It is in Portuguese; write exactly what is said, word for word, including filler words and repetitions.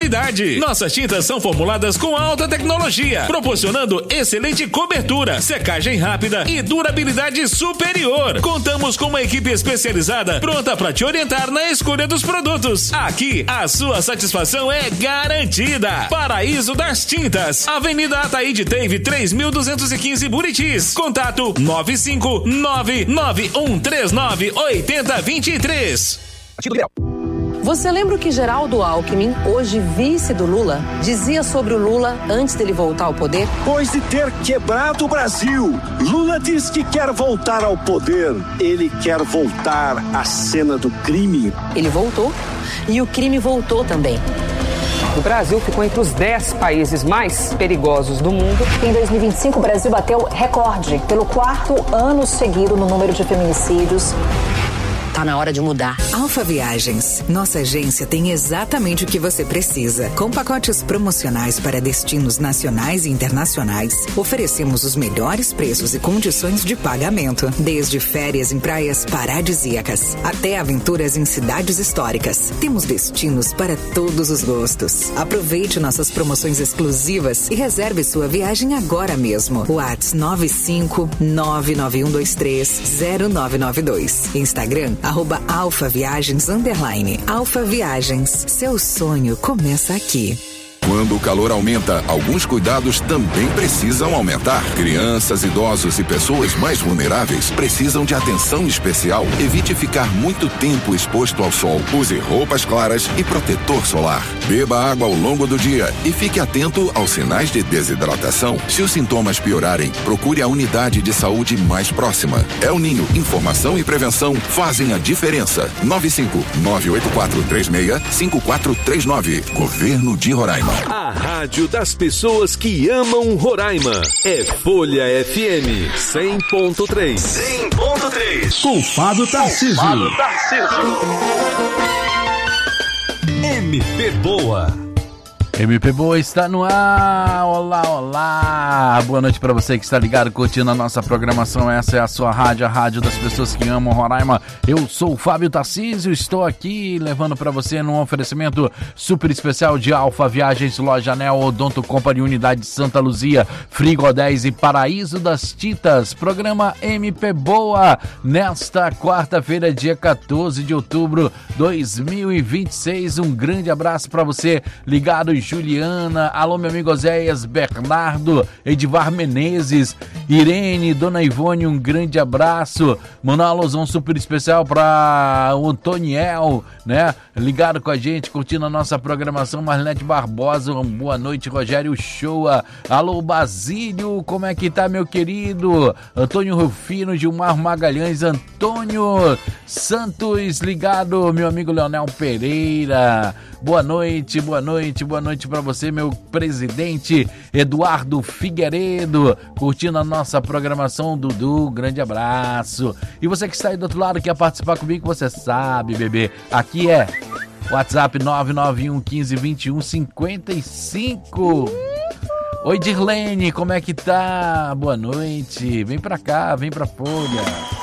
qualidade. Nossas tintas são formuladas com alta tecnologia, proporcionando excelente cobertura, secagem rápida e durabilidade superior. Contamos com uma equipe especializada pronta para te orientar na escolha dos produtos. Aqui, a sua satisfação é garantida. Paraíso das Tintas, Avenida Ataíde Teve três mil duzentos e quinze Buritis. Contato nove cinco nove nove um três nove oito zero dois três. Você lembra o que Geraldo Alckmin, hoje vice do Lula, dizia sobre o Lula antes dele voltar ao poder? Depois de ter quebrado o Brasil, Lula diz que quer voltar ao poder. Ele quer voltar à cena do crime. Ele voltou e o crime voltou também. O Brasil ficou entre os dez países mais perigosos do mundo. Em dois mil e vinte e cinco, o Brasil bateu recorde pelo quarto ano seguido no número de feminicídios. Tá na hora de mudar. Alfa Viagens. Nossa agência tem exatamente o que você precisa. Com pacotes promocionais para destinos nacionais e internacionais, oferecemos os melhores preços e condições de pagamento. Desde férias em praias paradisíacas até aventuras em cidades históricas. Temos destinos para todos os gostos. Aproveite nossas promoções exclusivas e reserve sua viagem agora mesmo. WhatsApp nove cinco nove nove um dois três zero nove nove dois. Instagram arroba Alfa Viagens underline. Alfa Viagens, seu sonho começa aqui. Quando o calor aumenta, alguns cuidados também precisam aumentar. Crianças, idosos e pessoas mais vulneráveis precisam de atenção especial. Evite ficar muito tempo exposto ao sol. Use roupas claras e protetor solar. Beba água ao longo do dia e fique atento aos sinais de desidratação. Se os sintomas piorarem, procure a unidade de saúde mais próxima. El Ninho, informação e prevenção fazem a diferença. nove cinco nove oito quatro três seis cinco quatro três nove. Governo de Roraima. A rádio das pessoas que amam Roraima é Folha F M cem ponto três. cem ponto três. Com Fábio Tarcísio. Fábio Tarcísio. M P Boa. M P Boa está no ar. Olá, olá. Boa noite para você que está ligado, curtindo a nossa programação. Essa é a sua rádio, a rádio das pessoas que amam Roraima. Eu sou o Fábio Tarcísio, estou aqui levando para você num oferecimento super especial de Alfa Viagens, Loja Anel, Odonto Company, Unidade Santa Luzia, Frigo dez e Paraíso das Tintas. Programa M P Boa, nesta quarta-feira, dia quatorze de outubro de dois mil e vinte e seis. Um grande abraço para você ligado, Juliana, alô meu amigo Oséias, Bernardo, Edivar Menezes, Irene, Dona Ivone, um grande abraço. Mandar uma alusão super especial para o Antoniel, né? Ligado com a gente, curtindo a nossa programação. Marlete Barbosa, uma boa noite. Rogério Shoa, alô Basílio, como é que tá, meu querido? Antônio Rufino, Gilmar Magalhães, Antônio Santos, ligado, meu amigo Leonel Pereira. Boa noite, boa noite, boa noite para você, meu presidente Eduardo Figueiredo, curtindo a nossa programação. Dudu, grande abraço. E você que está aí do outro lado, quer participar comigo, você sabe, bebê, aqui é WhatsApp nove nove um um cinco dois um cinco cinco. Oi, Dirlene, como é que tá? Boa noite, vem pra cá, vem pra Folha.